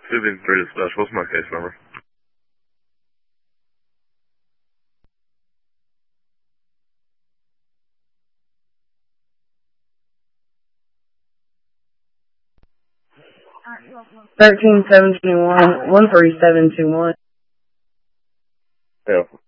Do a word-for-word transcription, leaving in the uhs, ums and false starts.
Moving through to special. What's my case number? Thirteen seventy one one three seven two one. Yeah.